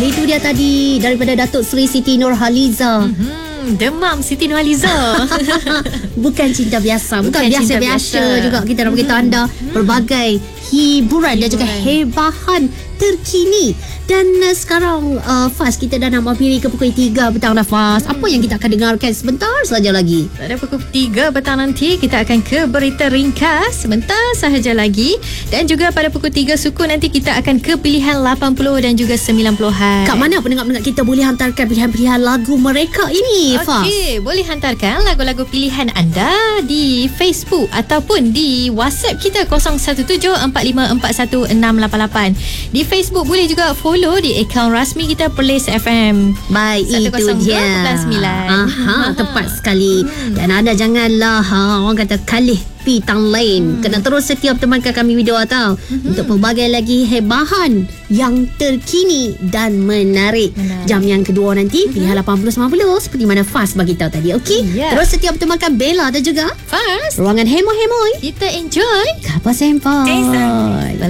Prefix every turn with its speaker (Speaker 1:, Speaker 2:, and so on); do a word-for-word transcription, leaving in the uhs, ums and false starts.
Speaker 1: itu dia tadi daripada Datuk Seri Siti Nurhaliza.
Speaker 2: Mm-hmm. Demam Siti Nurhaliza.
Speaker 1: Bukan cinta biasa, bukan,
Speaker 2: Bukan
Speaker 1: biasa-biasa
Speaker 2: biasa.
Speaker 1: juga. Kita nak beritahu anda berbagai hiburan, hiburan dan juga hebahan terkini. Dan uh, sekarang uh, Fas, kita dah nak mampiri ke pukul tiga petang dah, Fas. Apa yang kita akan dengarkan sebentar saja lagi?
Speaker 2: Pada pukul tiga petang nanti kita akan ke berita ringkas sebentar sahaja lagi. Dan juga pada pukul tiga suku nanti kita akan ke pilihan lapan puluh dan juga sembilan puluhan.
Speaker 1: Kat mana pendengar-pendengar kita boleh hantarkan pilihan-pilihan lagu mereka ini, Fas?
Speaker 2: Okey, boleh hantarkan lagu-lagu pilihan anda di Facebook ataupun di WhatsApp kita kosong satu tujuh empat lima empat satu enam lapan lapan. Di Facebook boleh juga follow di akaun rasmi kita Perlis F M.
Speaker 1: Baik, itu dia.
Speaker 2: sembilan.
Speaker 1: Aha, tepat sekali. Hmm. Dan anda janganlah ha, orang kata kalih pitang lain. Hmm. Kena terus setia temankan kami video tau. Hmm. Untuk pelbagai lagi hebahan yang terkini dan menarik. menarik. Jam yang kedua nanti hmm. pilihan lapan puluh sembilan puluh seperti mana Fas bagi tahu tadi. Okey. Yeah. Terus setia temankan Bella dan juga
Speaker 2: Fas.
Speaker 1: Ruangan Hemoy-Hemoy.
Speaker 2: Kita enjoy
Speaker 1: Kapal Sempoi.